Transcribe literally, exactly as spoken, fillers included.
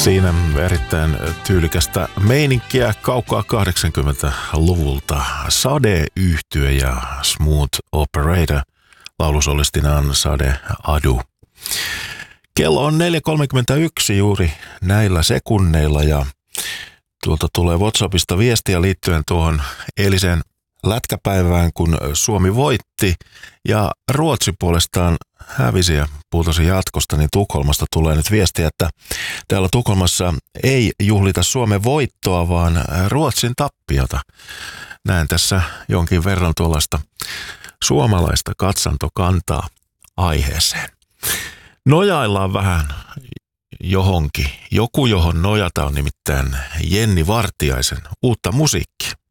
Siinä erittäin tyylikästä meininkiä kaukaa kahdeksankymmentäluvulta. Sade-yhtye ja Smooth Operator. Laulusolistinaan Sade Adu. Kello on neljä kolmekymmentäyksi juuri näillä sekunneilla ja tuolta tulee WhatsAppista viestiä liittyen tuohon eiliseen lätkäpäivään, kun Suomi voitti ja Ruotsi puolestaan hävisi ja putosi jatkosta, niin Tukholmasta tulee nyt viestiä, että täällä Tukholmassa ei juhlita Suomen voittoa, vaan Ruotsin tappiota. Näen tässä jonkin verran tuollaista suomalaista katsantokantaa aiheeseen. Nojaillaan vähän johonkin. Joku, johon nojata, on nimittäin Jenni Vartiaisen uutta musiikkia.